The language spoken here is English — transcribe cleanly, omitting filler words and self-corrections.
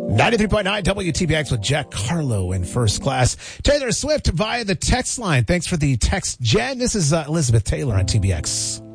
93.9 WTBX with Jack Carlo in First Class. Taylor Swift via the text line. Thanks for the text, Jen. This is Elizabeth Taylor on TBX.